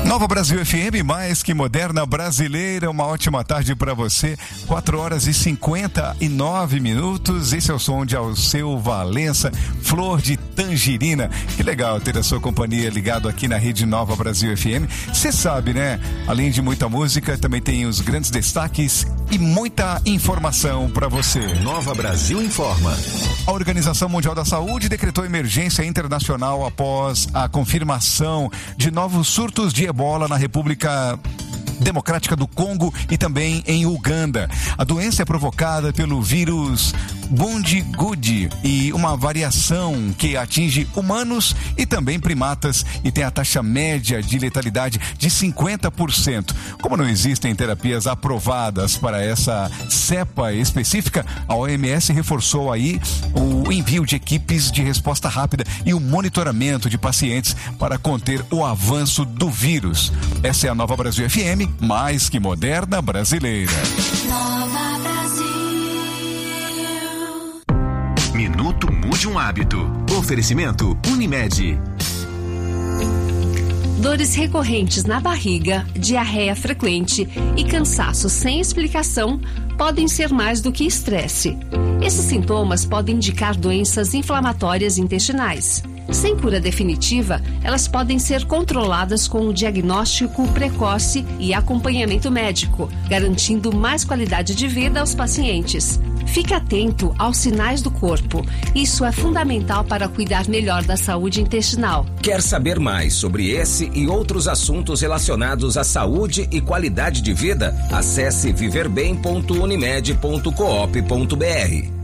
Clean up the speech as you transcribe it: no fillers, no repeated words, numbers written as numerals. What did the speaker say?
Nova Brasil FM, mais que moderna brasileira, uma ótima tarde para você, 4h59. Esse é o som de Alceu Valença, Flor de Tangerina. Que legal ter a sua companhia ligado aqui na Rede Nova Brasil FM. Você sabe, né? Além de muita música, também tem os grandes destaques e muita informação para você. Nova Brasil informa. A Organização Mundial da Saúde decretou emergência internacional após a confirmação de novos surtos de ebola na República Democrática do Congo e também em Uganda. A doença é provocada pelo vírus Bundibugyo e uma variação que atinge humanos e também primatas e tem a taxa média de letalidade de 50%. Como não existem terapias aprovadas para essa cepa específica, a OMS reforçou aí o envio de equipes de resposta rápida e o monitoramento de pacientes para conter o avanço do vírus. Essa é a Nova Brasil FM, mais que moderna brasileira. Nova Brasil. Minuto Mude um Hábito. Oferecimento Unimed. Dores recorrentes na barriga, diarreia frequente e cansaço sem explicação podem ser mais do que estresse. Esses sintomas podem indicar doenças inflamatórias intestinais. Sem cura definitiva, elas podem ser controladas com o diagnóstico precoce e acompanhamento médico, garantindo mais qualidade de vida aos pacientes. Fique atento aos sinais do corpo. Isso é fundamental para cuidar melhor da saúde intestinal. Quer saber mais sobre esse e outros assuntos relacionados à saúde e qualidade de vida? Acesse viverbem.unimed.coop.br.